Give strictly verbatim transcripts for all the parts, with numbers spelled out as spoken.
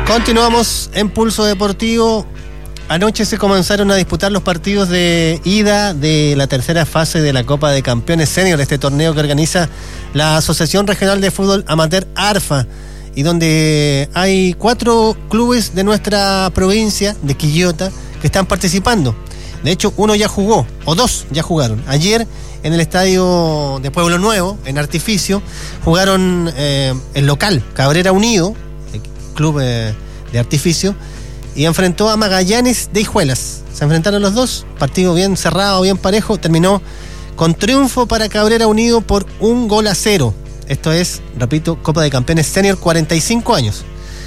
Continuamos en Pulso Deportivo. Anoche se comenzaron a disputar los partidos de ida de la tercera fase de la Copa de Campeones Senior, este torneo que organiza la Asociación Regional de Fútbol Amateur ARFA, y donde hay cuatro clubes de nuestra provincia, de Quillota, que están participando. De hecho, uno ya jugó, o dos ya jugaron. Ayer, en el estadio de Pueblo Nuevo, en Artificio, jugaron eh, el local, Cabrera Unido, el club eh, de Artificio, y enfrentó a Magallanes de Hijuelas. Se enfrentaron los dos, partido bien cerrado, bien parejo, terminó con triunfo para Cabrera Unido por un gol a cero. Esto es, repito, Copa de Campeones Senior, cuarenta y cinco años.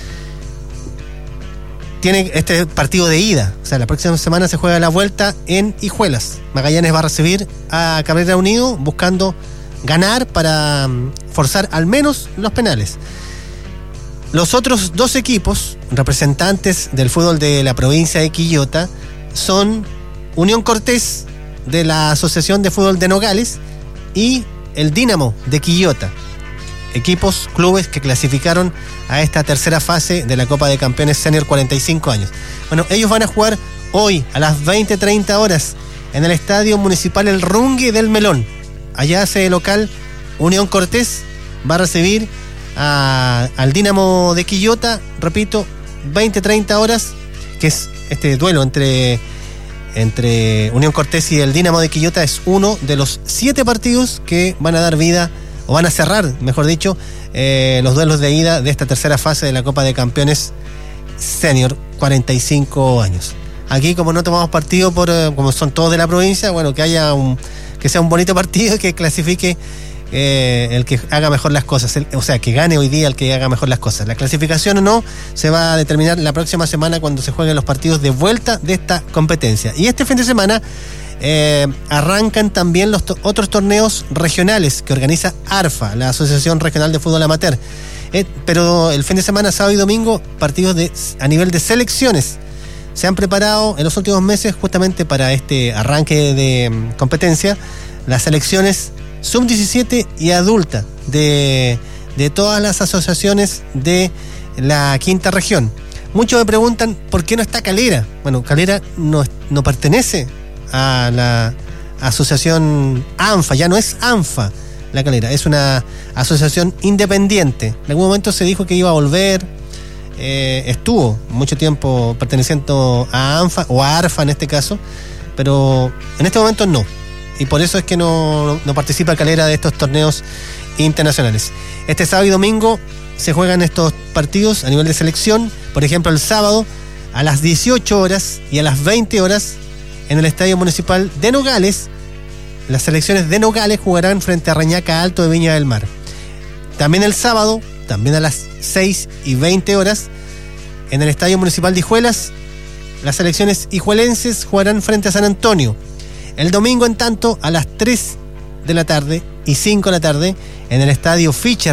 Tiene este partido de ida, o sea, la próxima semana se juega la vuelta en Hijuelas. Magallanes va a recibir a Cabrera Unido buscando ganar para forzar al menos los penales. Los otros dos equipos, representantes del fútbol de la provincia de Quillota, son Unión Cortés de la Asociación de Fútbol de Nogales y el Dínamo de Quillota. Equipos, clubes que clasificaron a esta tercera fase de la Copa de Campeones Senior, cuarenta y cinco años. Bueno, ellos van a jugar hoy a las veinte treinta horas en el Estadio Municipal El Rungue del Melón. Allá hace local Unión Cortés, va a recibir a, al Dínamo de Quillota, repito, veinte treinta horas, que es este duelo entre, entre Unión Cortés y el Dínamo de Quillota. Es uno de los siete partidos que van a dar vida, o van a cerrar, mejor dicho, eh, los duelos de ida de esta tercera fase de la Copa de Campeones Senior, cuarenta y cinco años. Aquí, como no tomamos partido por, eh, como son todos de la provincia, bueno, que haya un, que sea un bonito partido y que clasifique eh, el que haga mejor las cosas, el, o sea, que gane hoy día el que haga mejor las cosas. La clasificación o no se va a determinar la próxima semana cuando se jueguen los partidos de vuelta de esta competencia. Y este fin de semana Eh, arrancan también los to- otros torneos regionales que organiza ARFA, la Asociación Regional de Fútbol Amateur. Eh, pero el fin de semana, sábado y domingo, partidos de, a nivel de selecciones. Se han preparado en los últimos meses justamente para este arranque de um, competencia las selecciones sub diecisiete y adulta de, de todas las asociaciones de la quinta región. Muchos me preguntan por qué no está Calera. Bueno, Calera no, no pertenece a la asociación ANFA, ya no es ANFA la Calera, es una asociación independiente. En algún momento se dijo que iba a volver, eh, estuvo mucho tiempo perteneciendo a ANFA o a ARFA en este caso, pero en este momento no, y por eso es que no, no participa Calera de estos torneos internacionales. Este sábado y domingo se juegan estos partidos a nivel de selección. Por ejemplo, el sábado a las dieciocho horas y a las veinte horas en el Estadio Municipal de Nogales, las selecciones de Nogales jugarán frente a Reñaca Alto de Viña del Mar. También el sábado, también a las seis y veinte horas, en el Estadio Municipal de Hijuelas, las selecciones hijuelenses jugarán frente a San Antonio. El domingo, en tanto, a las tres de la tarde y cinco de la tarde, en el Estadio Fischer